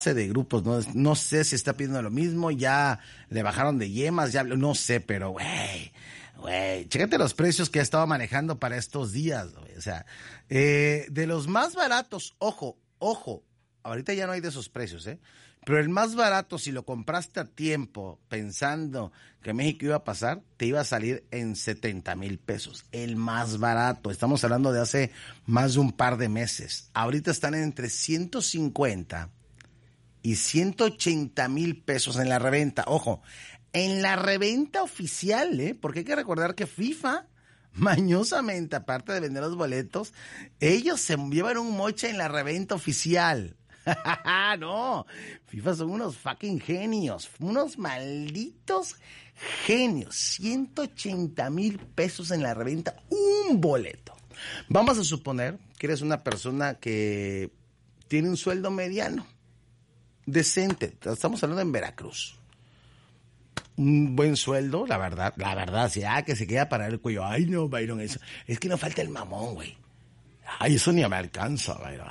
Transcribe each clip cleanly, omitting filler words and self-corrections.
de grupos, no sé si está pidiendo lo mismo, ya le bajaron de yemas, ya no sé, pero güey, chécate los precios que ha estado manejando para estos días, güey. O sea, de los más baratos, ojo, ahorita ya no hay de esos precios, pero el más barato, si lo compraste a tiempo, pensando que México iba a pasar, te iba a salir en 70,000 pesos. El más barato. Estamos hablando de hace más de un par de meses. Ahorita están entre 150 y 180,000 pesos en la reventa. Ojo, en la reventa oficial, porque hay que recordar que FIFA, mañosamente, aparte de vender los boletos, ellos se llevan un moche en la reventa oficial. No, FIFA son unos fucking genios, unos malditos genios. 180,000 pesos en la reventa, un boleto. Vamos a suponer que eres una persona que tiene un sueldo mediano, decente. Estamos hablando en Veracruz. Un buen sueldo, la verdad, si que se queda para el cuello. Ay, no, Byron, eso. Es que no falta el mamón, güey. Ay, eso ni me alcanza, Byron.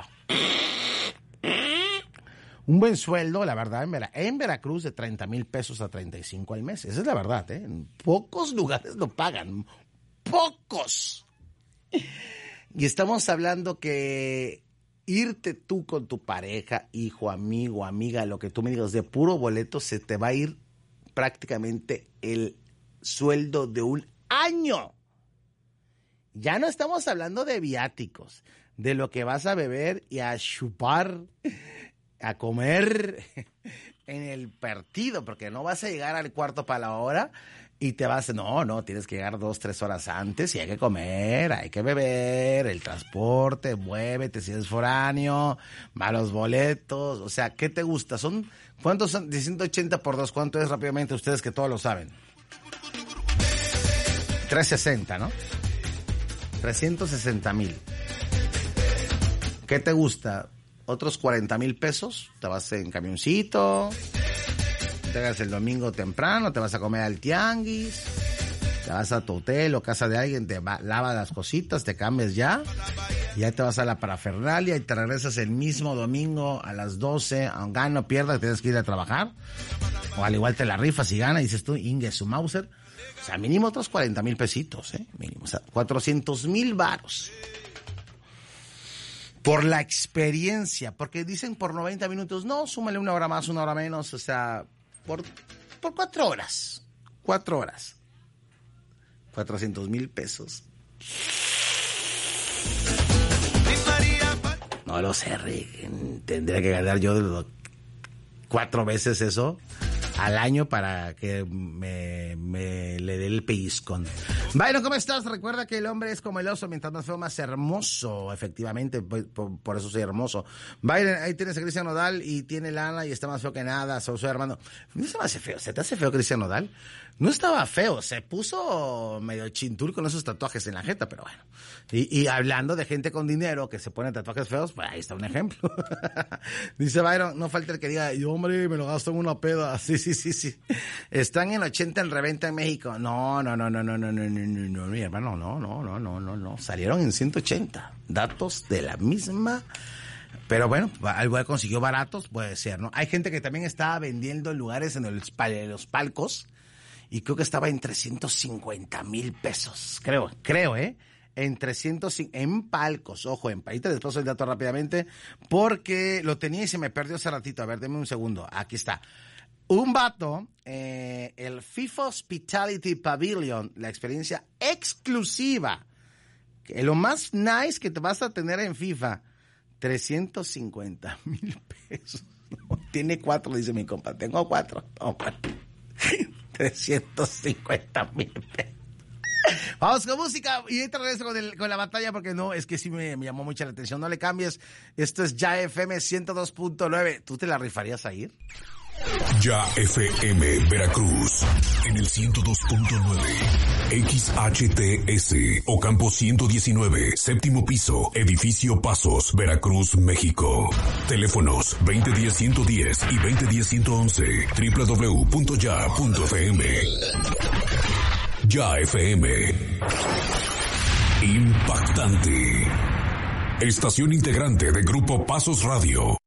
Un buen sueldo, la verdad, en Veracruz de 30,000 pesos a 35 al mes. Esa es la verdad, En pocos lugares lo pagan. ¡Pocos! Y estamos hablando que irte tú con tu pareja, hijo, amigo, amiga, lo que tú me digas, de puro boleto, se te va a ir prácticamente el sueldo de un año. Ya no estamos hablando de viáticos, de lo que vas a beber y a chupar, a comer en el partido, porque no vas a llegar al cuarto para la hora y te vas, no, tienes que llegar 2-3 horas antes y hay que comer, hay que beber, el transporte, muévete si eres foráneo, va los boletos, o sea, ¿qué te gusta? ¿Cuántos son? De 180 por 2, ¿cuánto es rápidamente ustedes que todos lo saben? 360, ¿no? 360,000. ¿Qué te gusta? Otros 40,000 pesos, te vas en camioncito, te vas el domingo temprano, te vas a comer al tianguis, te vas a tu hotel o casa de alguien, lavas las cositas, te cambias ya te vas a la parafernalia y te regresas el mismo domingo a las 12, aunque gane o pierda, tienes que ir a trabajar, o al igual te la rifas y gana y dices tú, Inge su Mauser, o sea, mínimo otros 40,000 pesitos, mínimo, o sea, 400,000 varos. Por la experiencia, porque dicen por 90 minutos, no, súmale una hora más, una hora menos, o sea, por 4 horas. 4 horas. 400,000 pesos. No lo sé, Rick. Tendría que ganar yo 4 veces eso al año para que me le dé el pellizcón. Byron, ¿cómo estás? Recuerda que el hombre es como el oso, mientras más feo, más hermoso. Efectivamente, por eso soy hermoso. Byron, ahí tienes a Cristian Nodal y tiene lana y está más feo que nada. Soy Armando. No se me hace feo. ¿Se te hace feo Cristian Nodal? No estaba feo. Se puso medio chintul con esos tatuajes en la jeta, pero bueno. Y hablando de gente con dinero que se pone tatuajes feos, pues ahí está un ejemplo. Dice Byron, no falta el que diga, yo, hombre, me lo gasto en una peda. Sí. Están en 80 en reventa en México. No, mi hermano, no. Salieron en 180. Datos de la misma. Pero bueno, algo consiguió baratos, puede ser, ¿no? Hay gente que también estaba vendiendo en lugares en los palcos y creo que estaba en 350,000 pesos. Creo, en 350, en palcos, ojo, ahorita les paso el dato rápidamente porque lo tenía y se me perdió hace ratito. A ver, denme un segundo. Aquí está. Un vato, el FIFA Hospitality Pavilion, la experiencia exclusiva, lo más nice que te vas a tener en FIFA, 350,000 pesos. No, tiene 4, dice mi compa. Tengo 4. No, 350,000 pesos. Vamos con música y ahorita regreso con la batalla porque no, es que sí me llamó mucha la atención. No le cambies. Esto es Ya FM 102.9. ¿Tú te la rifarías a ir? Ya FM Veracruz en el 102.9 XHTS Ocampo 119 séptimo piso edificio Pasos Veracruz México. Teléfonos 2010-110 y 2010-111 www.ya.fm. Ya FM impactante. Estación integrante de Grupo Pasos Radio.